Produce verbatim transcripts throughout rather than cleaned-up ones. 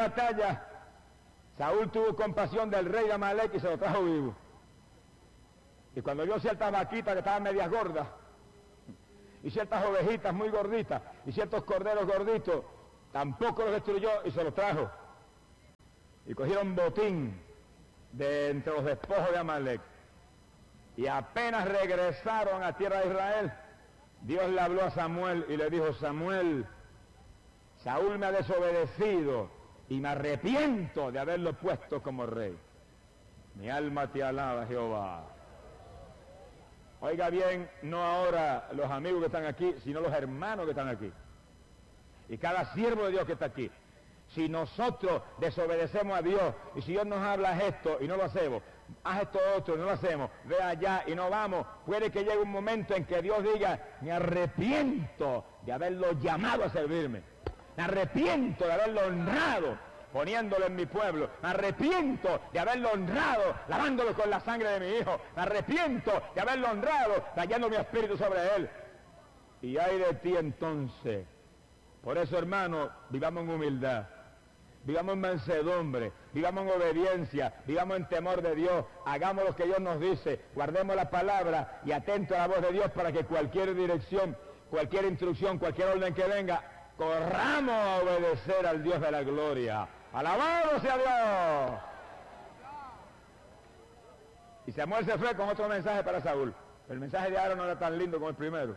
batalla, Saúl tuvo compasión del rey de Amalek y se lo trajo vivo. Y cuando vio ciertas vaquitas que estaban medias gordas, y ciertas ovejitas muy gorditas, y ciertos corderos gorditos, tampoco los destruyó y se los trajo. Y cogieron botín de entre los despojos de Amalek. Y apenas regresaron a tierra de Israel, Dios le habló a Samuel y le dijo: Samuel, Saúl me ha desobedecido y me arrepiento de haberlo puesto como rey. Mi alma te alaba, Jehová. Oiga bien, no ahora los amigos que están aquí, sino los hermanos que están aquí. Y cada siervo de Dios que está aquí. Si nosotros desobedecemos a Dios, y si Dios nos habla esto y no lo hacemos, haz esto otro y no lo hacemos, ve allá y no vamos, puede que llegue un momento en que Dios diga: me arrepiento de haberlo llamado a servirme, me arrepiento de haberlo honrado poniéndolo en mi pueblo, me arrepiento de haberlo honrado lavándolo con la sangre de mi hijo, me arrepiento de haberlo honrado trayendo mi espíritu sobre él. Y ay de ti entonces. Por eso, hermano, vivamos en humildad, vivamos en mansedumbre, vivamos en obediencia, vivamos en temor de Dios, hagamos lo que Dios nos dice, guardemos la palabra y atentos a la voz de Dios para que cualquier dirección, cualquier instrucción, cualquier orden que venga, corramos a obedecer al Dios de la gloria. ¡Alabado sea Dios! Y Samuel se fue con otro mensaje para Saúl. El mensaje de Aarón no era tan lindo como el primero.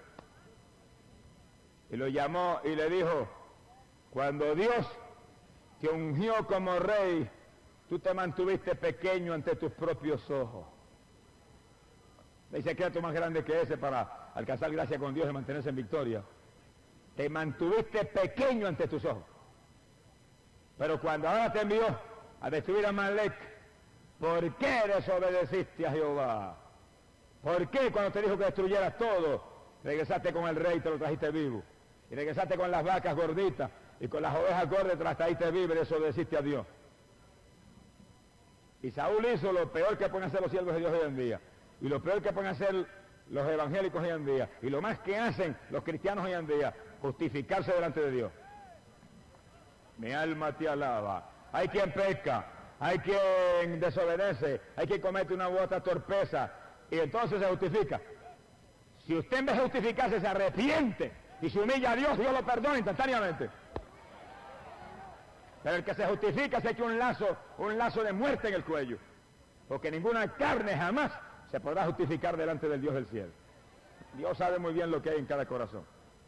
Y lo llamó y le dijo: cuando Dios te ungió como rey, tú te mantuviste pequeño ante tus propios ojos. No hay secreto más grande que ese para alcanzar gracia con Dios y mantenerse en victoria. Te mantuviste pequeño ante tus ojos. Pero cuando ahora te envió a destruir a Amalek, ¿por qué desobedeciste a Jehová? ¿Por qué cuando te dijo que destruyeras todo, regresaste con el rey y te lo trajiste vivo? Y regresaste con las vacas gorditas y con las ovejas gordas te las trajiste vivo y desobedeciste a Dios. Y Saúl hizo lo peor que pueden hacer los siervos de Dios hoy en día. Y lo peor que pueden hacer los evangélicos hoy en día. Y lo más que hacen los cristianos hoy en día, justificarse delante de Dios. Mi alma te alaba. Hay quien peca, hay quien desobedece, hay quien comete una u otra torpeza y entonces se justifica. Si usted en vez de justificarse se arrepiente y se humilla a Dios, Dios lo perdona instantáneamente. Pero el que se justifica se echa un lazo, un lazo de muerte en el cuello, porque ninguna carne jamás se podrá justificar delante del Dios del cielo. Dios sabe muy bien lo que hay en cada corazón.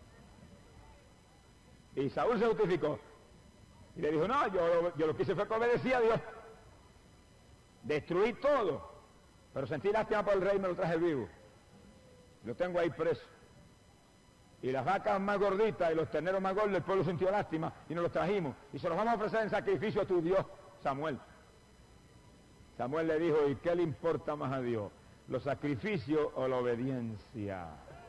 Y Saúl se justificó y le dijo: no, yo, yo lo que hice fue que obedecí a Dios, destruí todo, pero sentí lástima por el rey y me lo traje vivo, lo tengo ahí preso. Y las vacas más gorditas y los terneros más gordos, el pueblo sintió lástima y nos los trajimos y se los vamos a ofrecer en sacrificio a tu Dios, Samuel. Samuel le dijo: ¿y qué le importa más a Dios, los sacrificios o la obediencia?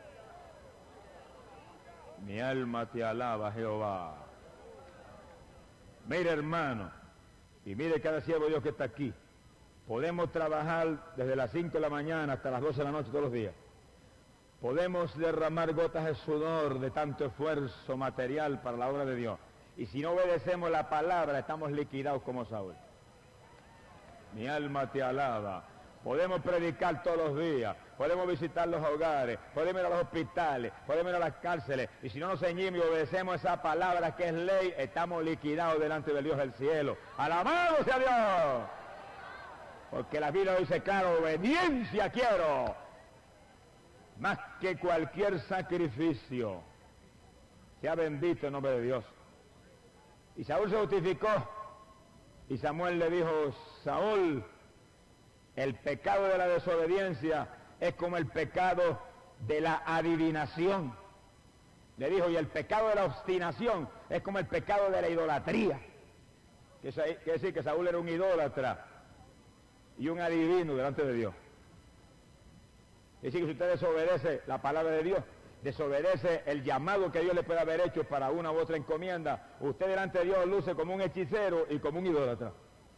Mi alma te alaba, Jehová. Mire, hermano, y mire cada siervo de Dios que está aquí. Podemos trabajar desde las cinco de la mañana hasta las doce de la noche todos los días. Podemos derramar gotas de sudor de tanto esfuerzo material para la obra de Dios. Y si no obedecemos la palabra, estamos liquidados como Saúl. Mi alma te alaba. Podemos predicar todos los días, podemos visitar los hogares, podemos ir a los hospitales, podemos ir a las cárceles, y si no nos ceñimos y obedecemos esa palabra que es ley, estamos liquidados delante del Dios del cielo. ¡Alabado sea Dios! Porque la Biblia dice claro: obediencia quiero, más que cualquier sacrificio. Sea bendito el nombre de Dios. Y Saúl se justificó, y Samuel le dijo: Saúl, el pecado de la desobediencia es como el pecado de la adivinación. Le dijo: y el pecado de la obstinación es como el pecado de la idolatría. Que quiere decir que Saúl era un idólatra y un adivino delante de Dios. Es decir, que si usted desobedece la palabra de Dios, desobedece el llamado que Dios le puede haber hecho para una u otra encomienda, usted delante de Dios luce como un hechicero y como un idólatra.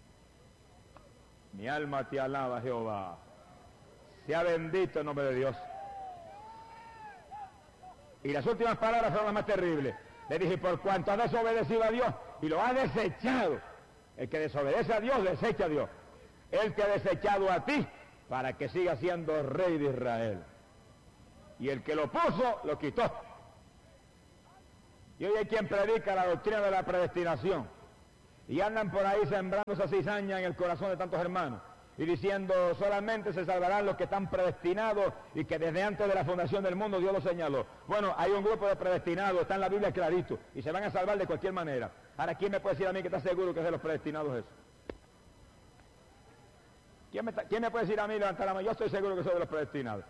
Mi alma te alaba, Jehová. Sea bendito el nombre de Dios. Y las últimas palabras son las más terribles. Le dije: por cuanto has desobedecido a Dios y lo has desechado, El que desobedece a Dios, desecha a Dios. Él te ha desechado a ti para que siga siendo rey de Israel. Y el que lo puso, lo quitó. Y hoy hay quien predica la doctrina de la predestinación. Y andan por ahí sembrando esa cizaña en el corazón de tantos hermanos. Y diciendo, solamente se salvarán los que están predestinados y que desde antes de la fundación del mundo Dios lo señaló. Bueno, hay un grupo de predestinados, está en la Biblia clarito, y se van a salvar de cualquier manera. Ahora, ¿quién me puede decir a mí que está seguro que es de los predestinados eso? ¿Quién me, está, ¿quién me puede decir a mí, levantar la mano? Yo estoy seguro que soy de los predestinados.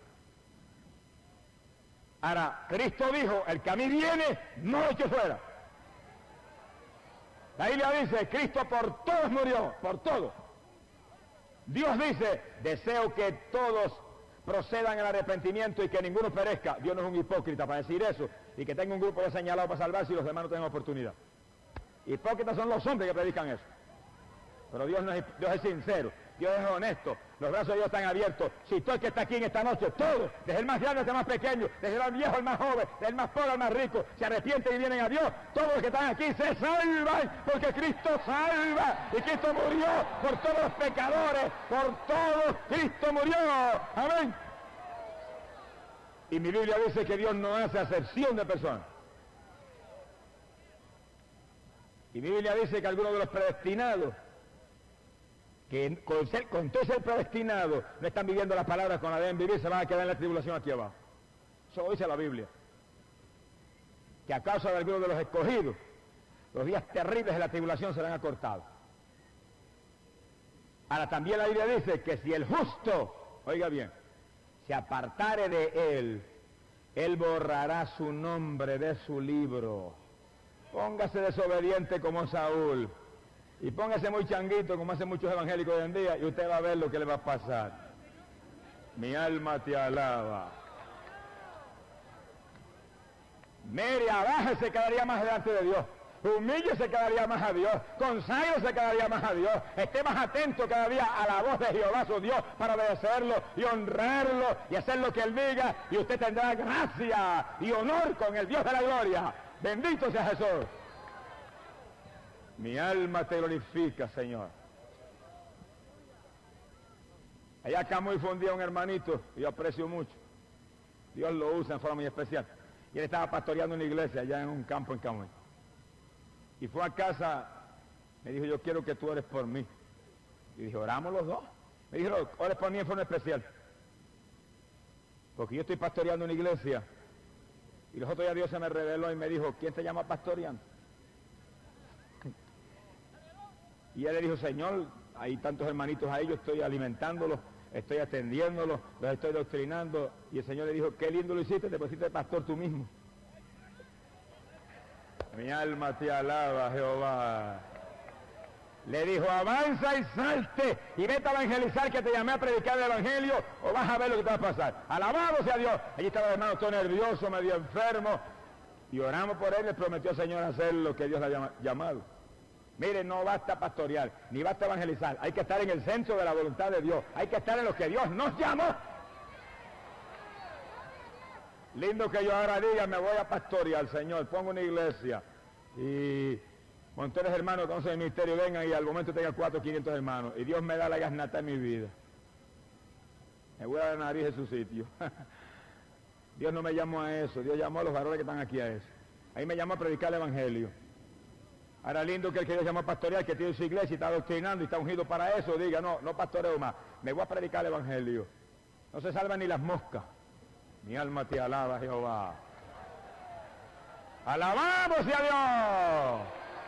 Ahora, Cristo dijo, el que a mí viene, no lo eche fuera. La Biblia dice, Cristo por todos murió, por todos. Dios dice, deseo que todos procedan al arrepentimiento y que ninguno perezca. Dios no es un hipócrita para decir eso, y que tenga un grupo ya señalado para salvarse y los demás no tengan oportunidad. Hipócritas son los hombres que predican eso. Pero Dios, no es, Dios es sincero, Dios es honesto, los brazos de Dios están abiertos. Si todo el que está aquí en esta noche, todos, desde el más grande hasta el más pequeño, desde el viejo al más joven, desde el más pobre al más rico, se arrepienten y vienen a Dios, todos los que están aquí se salvan, porque Cristo salva, y Cristo murió por todos los pecadores, por todos Cristo murió. Amén. Y mi Biblia dice que Dios no hace acepción de personas. Y mi Biblia dice que algunos de los predestinados, que con, ser, con todo ser predestinado, no están viviendo las palabras con la deben vivir, se van a quedar en la tribulación aquí abajo. Eso lo dice la Biblia. Que a causa de algunos de los escogidos, los días terribles de la tribulación serán acortados. Ahora también la Biblia dice que si el justo, oiga bien, se apartare de él, él borrará su nombre de su libro. Póngase desobediente como Saúl. Y póngase muy changuito, como hacen muchos evangélicos hoy en día, y usted va a ver lo que le va a pasar. Mi alma te alaba. Mire, abájese cada día más delante de Dios. Humíllese cada día más a Dios. Conságrese cada día más a Dios. Esté más atento cada día a la voz de Jehová, su Dios, para obedecerlo y honrarlo y hacer lo que Él diga. Y usted tendrá gracia y honor con el Dios de la gloria. Bendito sea Jesús. Mi alma te glorifica, Señor. Allá acá muy fundía un hermanito, y yo aprecio mucho. Dios lo usa en forma muy especial. Y él estaba pastoreando una iglesia allá en un campo en Camuy. Y fue a casa, me dijo, yo quiero que tú ores por mí. Y dije, oramos los dos. Me dijo, ores por mí en forma especial. Porque yo estoy pastoreando una iglesia. Y los otros días Dios se me reveló y me dijo, ¿quién te llama pastoreando? Y él le dijo, Señor, hay tantos hermanitos ahí, yo estoy alimentándolos, estoy atendiéndolos, los estoy doctrinando. Y el Señor le dijo, qué lindo lo hiciste, te pusiste de pastor tú mismo. Mi alma te alaba, Jehová. Le dijo, avanza y salte y vete a evangelizar, que te llamé a predicar el evangelio, o vas a ver lo que te va a pasar. Alabado sea Dios. Allí estaba el hermano todo nervioso, medio enfermo, y oramos por él, le prometió al Señor hacer lo que Dios le ha llamado. Mire, no basta pastorear, ni basta evangelizar, hay que estar en el centro de la voluntad de Dios, hay que estar en lo que Dios nos llamó. Lindo que yo ahora diga, me voy a pastorear, Señor, pongo una iglesia, y montones de hermanos que conocen el ministerio vengan y al momento tengan cuatro o quinientos hermanos, y Dios me da la gasnata en mi vida. Me voy a dar la nariz en su sitio. Dios no me llamó a eso, Dios llamó a los varones que están aquí a eso. Ahí me llamó a predicar el evangelio. Ahora lindo que el que Dios llamó a pastorear, que tiene su iglesia y está doctrinando y está ungido para eso, diga, no, no pastoreo más, me voy a predicar el evangelio. No se salvan ni las moscas. Mi alma te alaba, Jehová. ¡Alabamos a Dios!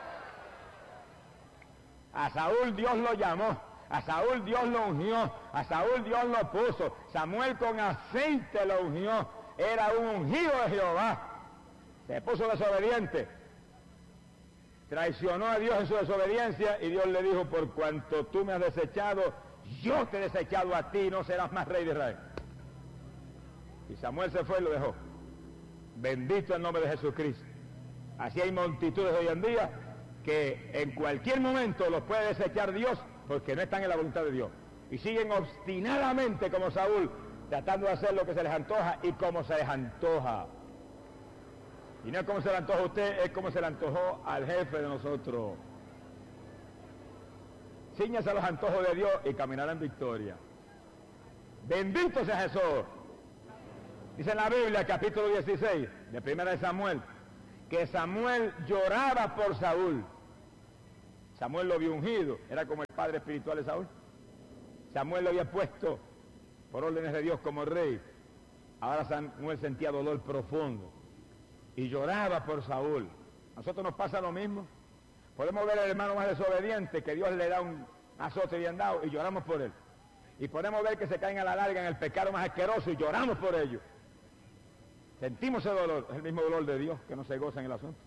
A Saúl Dios lo llamó, a Saúl Dios lo ungió, a Saúl Dios lo puso, Samuel con aceite lo ungió, era un ungido de Jehová. Se puso desobediente. Traicionó a Dios en su desobediencia y Dios le dijo, por cuanto tú me has desechado, yo te he desechado a ti, no serás más rey de Israel. Y Samuel se fue y lo dejó. Bendito el nombre de Jesucristo. Así hay multitudes hoy en día que en cualquier momento los puede desechar Dios porque no están en la voluntad de Dios. Y siguen obstinadamente como Saúl, tratando de hacer lo que se les antoja y como se les antoja. Y no es como se le antoja a usted, es como se le antojó al jefe de nosotros. Cíñase a los antojos de Dios y caminará en victoria. Bendito sea Jesús. Dice en la Biblia, capítulo dieciséis, de Primera de Samuel, que Samuel lloraba por Saúl. Samuel lo había ungido, era como el padre espiritual de Saúl. Samuel lo había puesto por órdenes de Dios como rey. Ahora Samuel sentía dolor profundo y lloraba por Saúl. A nosotros nos pasa lo mismo. Podemos ver al hermano más desobediente, que Dios le da un azote bien dado y lloramos por él. Y podemos ver que se caen a la larga en el pecado más asqueroso y lloramos por ello. Sentimos ese dolor, es el mismo dolor de Dios que no se goza en el asunto.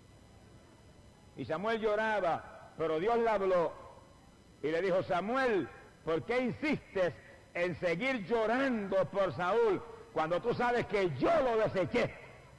Y Samuel lloraba, pero Dios le habló y le dijo: Samuel, ¿por qué insistes en seguir llorando por Saúl cuando tú sabes que yo lo deseché?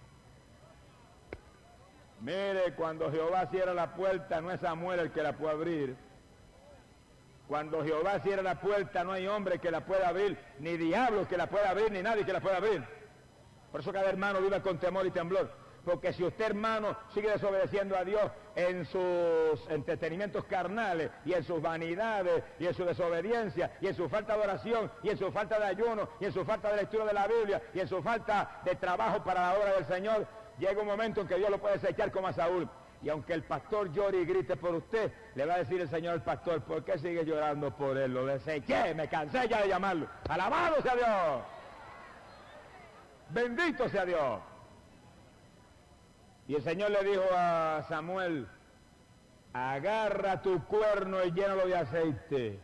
Mire, cuando Jehová cierra la puerta, no es Samuel el que la puede abrir. Cuando Jehová cierra la puerta, no hay hombre que la pueda abrir, ni diablo que la pueda abrir, ni nadie que la pueda abrir. Por eso cada hermano vive con temor y temblor. Porque si usted, hermano, sigue desobedeciendo a Dios en sus entretenimientos carnales y en sus vanidades y en su desobediencia y en su falta de oración y en su falta de ayuno y en su falta de lectura de la Biblia y en su falta de trabajo para la obra del Señor, llega un momento en que Dios lo puede desechar como a Saúl. Y aunque el pastor llore y grite por usted, le va a decir el Señor al pastor: ¿por qué sigue llorando por él? Lo deseché, me cansé ya de llamarlo. ¡Alabado sea Dios! ¡Bendito sea Dios! Y el Señor le dijo a Samuel: agarra tu cuerno y llénalo de aceite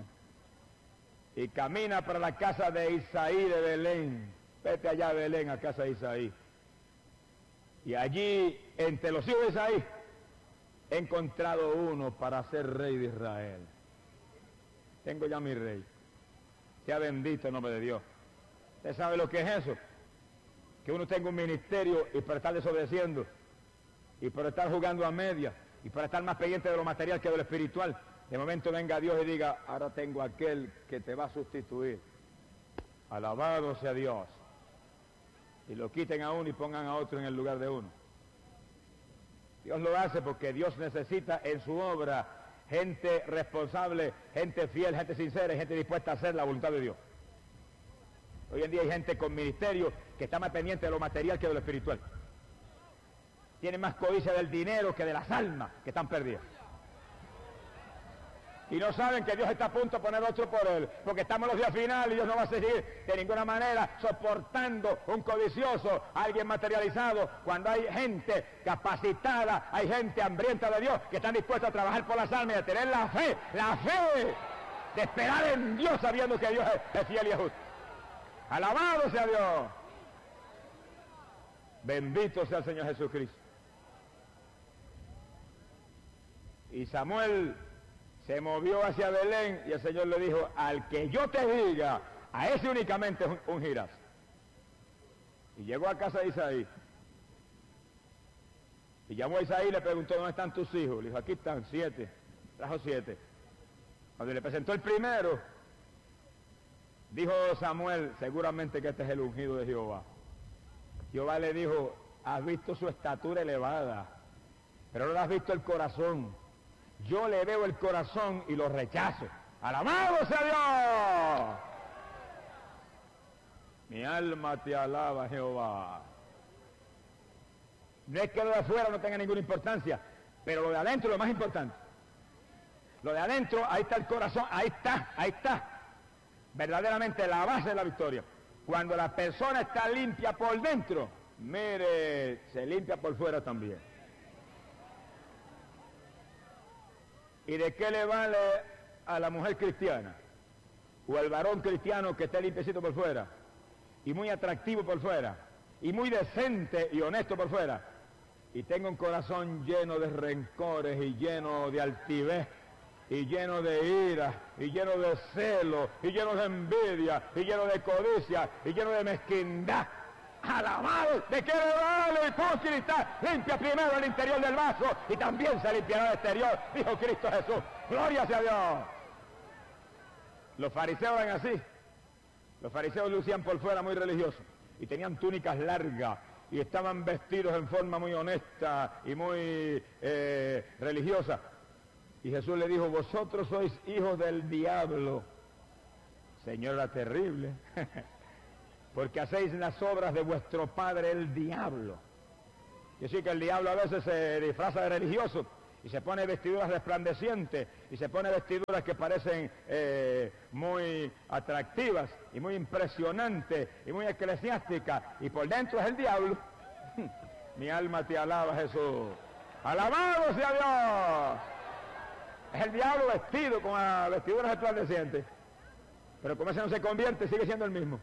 y camina para la casa de Isaí de Belén. Vete allá a Belén, a casa de Isaí. Y allí, entre los hijos de Isaí, he encontrado uno para ser rey de Israel. Tengo ya mi rey. Sea bendito el nombre de Dios. ¿Usted sabe lo que es eso? Que uno tenga un ministerio y por estar desobedeciendo, y por estar jugando a media, y por estar más pendiente de lo material que de lo espiritual, de momento venga Dios y diga: ahora tengo aquel que te va a sustituir. Alabado sea Dios. Y lo quiten a uno y pongan a otro en el lugar de uno. Dios lo hace porque Dios necesita en su obra gente responsable, gente fiel, gente sincera y gente dispuesta a hacer la voluntad de Dios. Hoy en día hay gente con ministerio que está más pendiente de lo material que de lo espiritual. Tienen más codicia del dinero que de las almas que están perdidas. Y no saben que Dios está a punto de poner otro por él, porque estamos en los días finales y Dios no va a seguir de ninguna manera soportando un codicioso, alguien materializado, cuando hay gente capacitada, hay gente hambrienta de Dios, que están dispuestos a trabajar por las almas y a tener la fe, la fe de esperar en Dios sabiendo que Dios es, es fiel y es justo. Alabado sea Dios. Bendito sea el Señor Jesucristo. Y Samuel se movió hacia Belén y el Señor le dijo: al que yo te diga, a ese únicamente ungirás. Y llegó a casa de Isaí. Y llamó a Isaí y le preguntó: ¿dónde están tus hijos? Le dijo: aquí están, siete. Trajo siete. Cuando le presentó el primero, dijo Samuel: seguramente que este es el ungido de Jehová. Jehová le dijo: has visto su estatura elevada, pero no le has visto el corazón. Yo le veo el corazón y lo rechazo. ¡Alabado sea Dios! Mi alma te alaba, Jehová. No es que lo de afuera no tenga ninguna importancia, pero lo de adentro es lo más importante. Lo de adentro, ahí está el corazón, ahí está, ahí está. Verdaderamente la base de la victoria. Cuando la persona está limpia por dentro, mire, se limpia por fuera también. ¿Y de qué le vale a la mujer cristiana o al varón cristiano que esté limpiecito por fuera y muy atractivo por fuera y muy decente y honesto por fuera y tenga un corazón lleno de rencores y lleno de altivez y lleno de ira y lleno de celo y lleno de envidia y lleno de codicia y lleno de mezquindad? ¡Alabado! ¿De qué le vale, hipócrita? Limpia primero el interior del vaso y también se limpiará el exterior, dijo Cristo Jesús. ¡Gloria sea a Dios! Los fariseos eran así. Los fariseos lucían por fuera muy religiosos y tenían túnicas largas y estaban vestidos en forma muy honesta y muy eh, religiosa. Y Jesús le dijo, vosotros sois hijos del diablo. Señor, era terrible. Porque hacéis las obras de vuestro padre el diablo. Y así que el diablo a veces se disfraza de religioso y se pone vestiduras resplandecientes y se pone vestiduras que parecen eh, muy atractivas y muy impresionantes y muy eclesiásticas, y por dentro es el diablo. Mi alma te alaba, Jesús. ¡Alabado sea Dios! Es el diablo vestido con las vestiduras resplandecientes, pero como ese no se convierte, sigue siendo el mismo.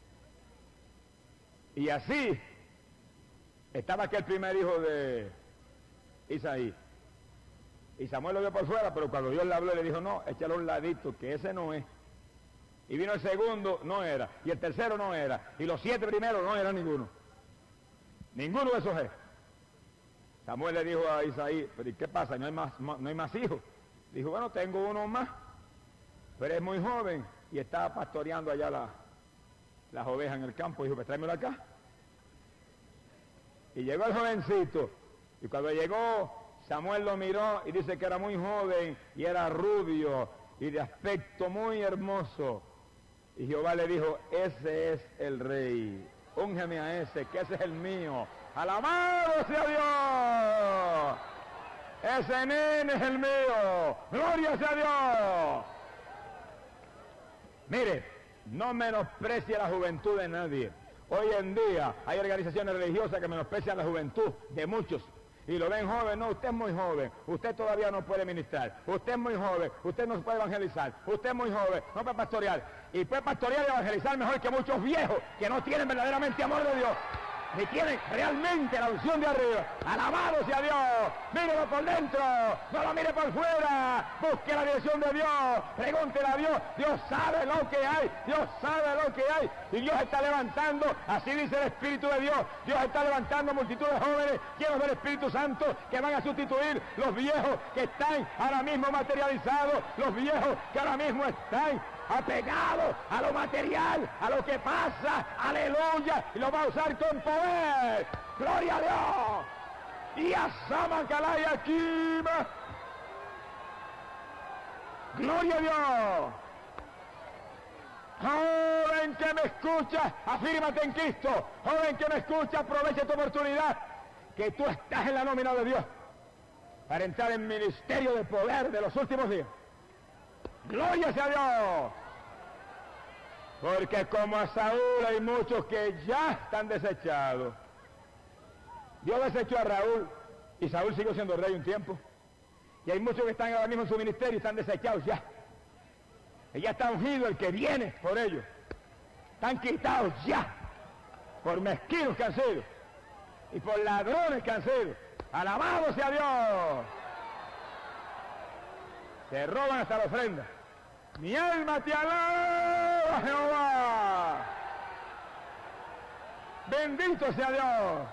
Y así estaba aquel primer hijo de Isaí. Y Samuel lo vio por fuera, pero cuando Dios le habló, le dijo, no, échalo a un ladito, que ese no es. Y vino el segundo, no era. Y el tercero no era. Y los siete primeros no eran ninguno. Ninguno de esos es. Samuel le dijo a Isaí, pero ¿y qué pasa? ¿No hay más, no hay más hijos? Dijo, bueno, tengo uno más, pero es muy joven y está pastoreando allá la, las ovejas en el campo. Dijo, pues tráemelo acá. Y llegó el jovencito, y cuando llegó, Samuel lo miró y dice que era muy joven y era rubio y de aspecto muy hermoso. Y Jehová le dijo, ese es el rey, úngeme a ese, que ese es el mío. ¡Alabado sea Dios! Ese nene es el mío. ¡Gloria sea Dios! Mire, no menosprecie la juventud de nadie. Hoy en día hay organizaciones religiosas que menosprecian la juventud de muchos. Y lo ven joven, no, usted es muy joven, usted todavía no puede ministrar, usted es muy joven, usted no puede evangelizar, usted es muy joven, no puede pastorear. Y puede pastorear y evangelizar mejor que muchos viejos que no tienen verdaderamente amor de Dios, ni tienen realmente la unción de arriba. ¡Alabado sea Dios! Mírelo por dentro, no lo mire por fuera, busque la dirección de Dios, pregúntele a Dios. Dios sabe lo que hay, Dios sabe lo que hay, y Dios está levantando, así dice el Espíritu de Dios, Dios está levantando multitudes de jóvenes llenos del Espíritu Santo que van a sustituir los viejos que están ahora mismo materializados, los viejos que ahora mismo están apegado a lo material, a lo que pasa, aleluya, y lo va a usar con poder. ¡Gloria a Dios! Y a Samakalaya Kima. ¡Gloria a Dios! Joven que me escucha, afírmate en Cristo. Joven que me escucha, aprovecha tu oportunidad, que tú estás en la nómina de Dios para entrar en ministerio de poder de los últimos días. ¡Gloria sea a Dios! Porque como a Saúl hay muchos que ya están desechados. Dios desechó a Raúl y Saúl siguió siendo rey un tiempo. Y hay muchos que están ahora mismo en su ministerio y están desechados ya. Y ya está ungido el que viene por ellos. Están quitados ya por mezquinos que han sido y por ladrones que han sido. ¡Alabado sea Dios! Se roban hasta la ofrenda. Mi alma te alaba, Jehová. Bendito sea Dios.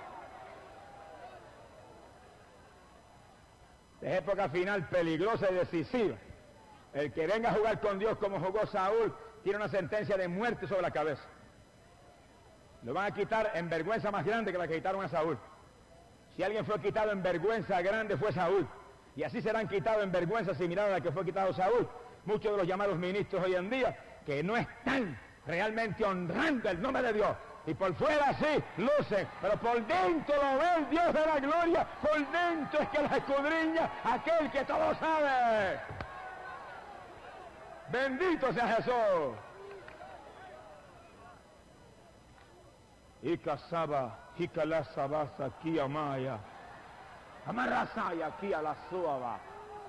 Es época final peligrosa y decisiva. El que venga a jugar con Dios como jugó Saúl tiene una sentencia de muerte sobre la cabeza. Lo van a quitar en vergüenza más grande que la que quitaron a Saúl. Si alguien fue quitado en vergüenza grande fue Saúl. Y así serán quitados en vergüenza similar a la que fue quitado Saúl. Muchos de los llamados ministros hoy en día que no están realmente honrando el nombre de Dios. Y por fuera sí, lucen, pero por dentro lo ve el Dios de la gloria. Por dentro es que los escudriña aquel que todo sabe. Bendito sea Jesús. Y casaba, y calasabasa aquí amaya. Amarrasaya aquí a la suaba.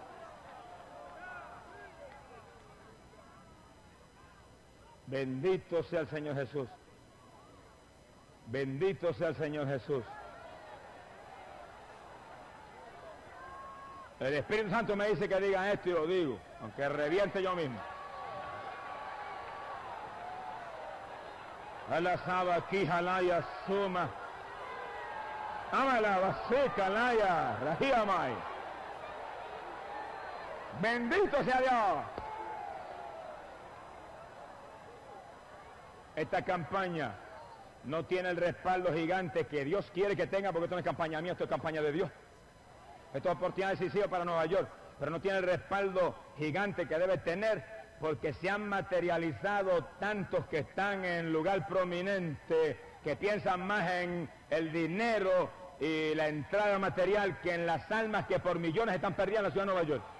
Bendito sea el Señor Jesús. Bendito sea el Señor Jesús. El Espíritu Santo me dice que diga esto y lo digo, aunque reviente yo mismo. Alasaba aquí jalaya suma. Amala vaseka laya rahiamai. Bendito sea Dios. Esta campaña no tiene el respaldo gigante que Dios quiere que tenga, porque esto no es campaña mía, esto es campaña de Dios. Esto es oportunidad decisiva para Nueva York. pero no tiene el respaldo gigante que debe tener, porque se han materializado tantos que están en lugar prominente, que piensan más en el dinero y la entrada material que en las almas que por millones están perdidas en la ciudad de Nueva York.